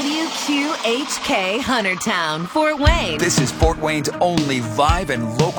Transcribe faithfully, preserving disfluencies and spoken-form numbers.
W Q H K Huntertown, Fort Wayne. This is Fort Wayne's only live and local